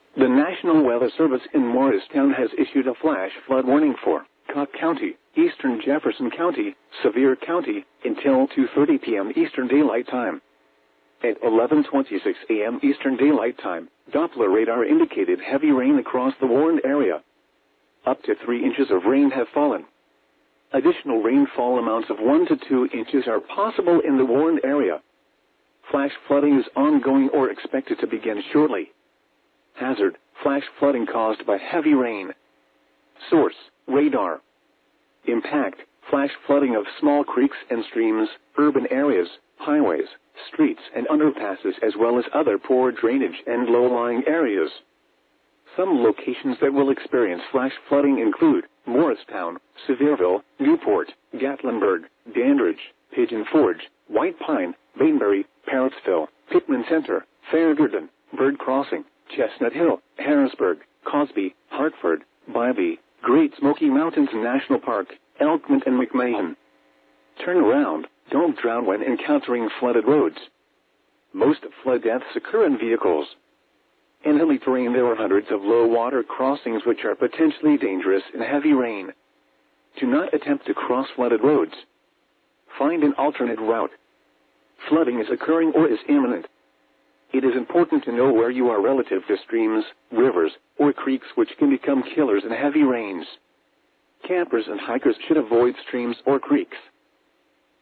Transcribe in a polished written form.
The National Weather Service in Morristown has issued a flash flood warning for Cook County, eastern Jefferson County, Sevier County, until 2:30 p.m. Eastern Daylight Time. At 11:26 a.m. Eastern Daylight Time, Doppler radar indicated heavy rain across the warned area. Up to 3 inches of rain have fallen. Additional rainfall amounts of 1 to 2 inches are possible in the warned area. Flash flooding is ongoing or expected to begin shortly. Hazard: flash flooding caused by heavy rain. Source: radar. Impact: flash flooding of small creeks and streams, urban areas, highways, streets and underpasses, as well as other poor drainage and low-lying areas. Some locations that will experience flash flooding include Morristown, Sevierville, Newport, Gatlinburg, Dandridge, Pigeon Forge, White Pine, Bainbury, Parrotsville, Pittman Center, Fairgarden, Bird Crossing, Chestnut Hill, Harrisburg, Cosby, Hartford, Bybee, Great Smoky Mountains National Park, Elkmont and McMahon. Turn around. Don't drown when encountering flooded roads. Most flood deaths occur in vehicles. In hilly terrain, there are hundreds of low-water crossings which are potentially dangerous in heavy rain. Do not attempt to cross flooded roads. Find an alternate route. Flooding is occurring or is imminent. It is important to know where you are relative to streams, rivers, or creeks which can become killers in heavy rains. Campers and hikers should avoid streams or creeks.